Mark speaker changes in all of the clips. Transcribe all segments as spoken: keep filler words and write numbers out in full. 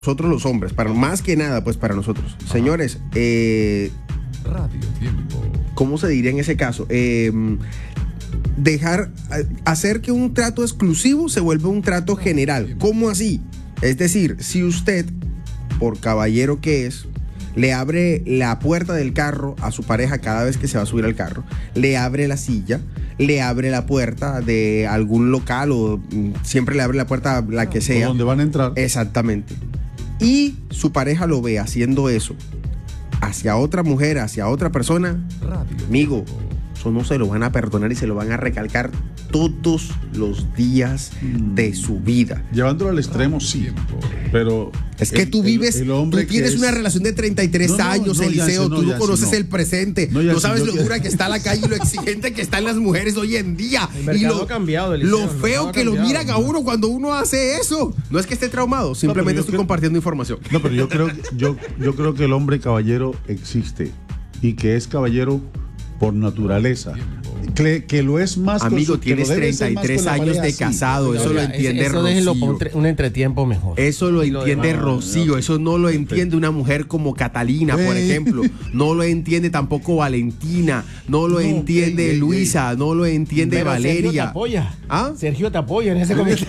Speaker 1: nosotros los hombres, para más que nada, pues para nosotros. Ajá. Señores, eh,
Speaker 2: Radio Tiempo.
Speaker 1: ¿Cómo se diría en ese caso? Eh, dejar, hacer que un trato exclusivo se vuelva un trato general. ¿Cómo así? Es decir, si usted, por caballero que es, le abre la puerta del carro a su pareja cada vez que se va a subir al carro, le abre la silla, le abre la puerta de algún local o siempre le abre la puerta la que sea.
Speaker 3: ¿Dónde van a entrar?
Speaker 1: Exactamente. Y su pareja lo ve haciendo eso hacia otra mujer, hacia otra persona, amigo, eso no se lo van a perdonar y se lo van a recalcar todos los días de su vida.
Speaker 3: Llevándolo al extremo, sí, pero
Speaker 1: es que
Speaker 3: el,
Speaker 1: tú vives,
Speaker 3: el, el
Speaker 1: tú tienes
Speaker 3: es...
Speaker 1: una relación de treinta y tres no, no, años, no, Eliseo, no, tú no conoces no. el presente, no, no sabes lo dura que está la calle y lo exigente que están las mujeres hoy en día.
Speaker 4: El
Speaker 1: y lo,
Speaker 4: ha cambiado, Eliseo,
Speaker 1: lo feo que lo miran a uno cuando uno hace eso. No es que esté traumado, simplemente no, estoy creo, compartiendo información.
Speaker 3: No, pero yo creo, yo, yo creo que el hombre caballero existe y que es caballero por naturaleza. Que, que lo es más.
Speaker 1: Amigo,
Speaker 3: con su,
Speaker 1: tienes treinta y tres años de casado, eso lo entiende
Speaker 4: eso
Speaker 1: Rocío.
Speaker 4: Déjenlo por un, un entretiempo mejor.
Speaker 1: Eso lo entiende lo Rocío, eso no lo entiende una mujer como Catalina, por ejemplo. No lo entiende tampoco Valentina, no lo no, entiende ey, ey, Luisa, ey. no lo entiende Pero Valeria.
Speaker 4: Sergio te apoya.
Speaker 1: ¿Ah?
Speaker 4: Sergio te apoya en ese comentario.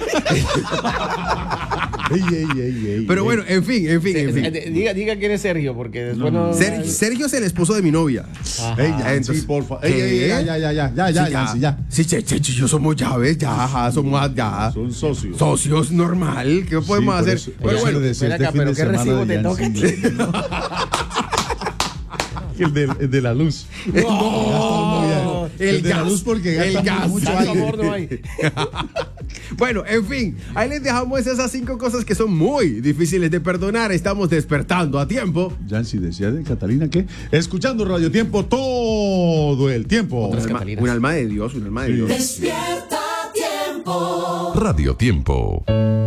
Speaker 3: Ey, ey, ey, ey,
Speaker 1: Pero
Speaker 3: ey.
Speaker 1: bueno, en fin, en fin, en fin.
Speaker 4: Diga, diga quién es Sergio, porque después no.
Speaker 1: no... Ser, Sergio es el esposo de mi novia.
Speaker 3: Ey, ya, entonces, sí, porfa. Ey, ey, ey, ya, ya, ya, ya, ya, ya, ya, ya.
Speaker 1: Sí, che, che, yo somos llaves, ya, ajá, somos ya.
Speaker 3: Son socios.
Speaker 1: Socios, normal. ¿Qué podemos
Speaker 3: sí,
Speaker 1: hacer?
Speaker 3: Eso,
Speaker 1: pero bueno,
Speaker 4: espera acá, pero qué recibo te toca.
Speaker 3: El de, el de la luz.
Speaker 1: No,
Speaker 3: el, el de gas, la luz porque gasta
Speaker 1: el gas.
Speaker 3: mucho
Speaker 4: aire.
Speaker 1: Bueno, en fin, ahí les dejamos esas cinco cosas que son muy difíciles de perdonar. Estamos despertando a tiempo.
Speaker 3: Yancy decía de Catalina que escuchando Radio Tiempo todo el tiempo.
Speaker 1: Un alma, un alma de Dios, un alma de
Speaker 3: sí.
Speaker 1: Dios.
Speaker 2: Despierta Tiempo. Radio Tiempo.